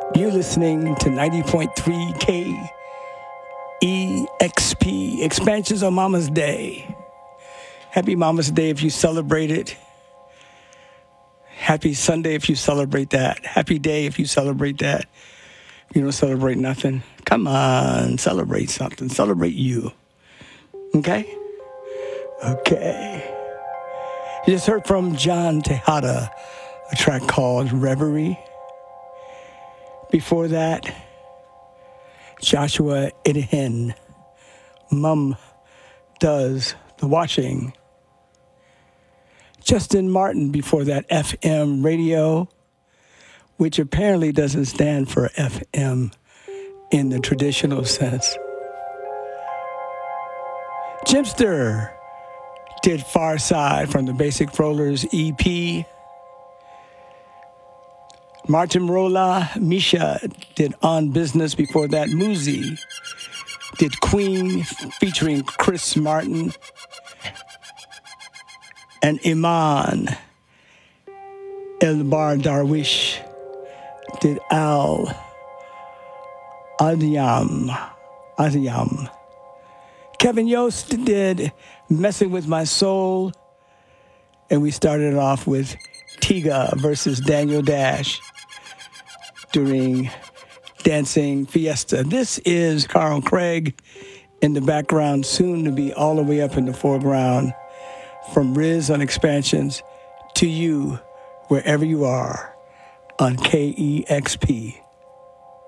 You're listening to 90.3 KEXP, Expansions on Mama's Day. Happy Mama's Day if you celebrate it. Happy Sunday if you celebrate that. Happy day if you celebrate that. If you don't celebrate nothing, come on, celebrate something. Celebrate you. Okay? Okay. You just heard from John Tejada, a track called Reverie. Before that, Joshua Idahen, Mum Does the Watching. Justin Martin before that, FM radio, which apparently doesn't stand for FM in the traditional sense. Jimster did Far Side from the Basic Rollers EP. Martin Rolla, Misha did On Business. Before that, Muzi did Queen featuring Chris Martin. And Iman Elbar Darwish did Al Adiyam. Kevin Yost did Messing With My Soul. And we started off with Tiga versus Daniel Dash during Dancing Fiesta. This is Carl Craig in the background, soon to be all the way up in the foreground. From Riz on Expansions to you, wherever you are, on KEXP.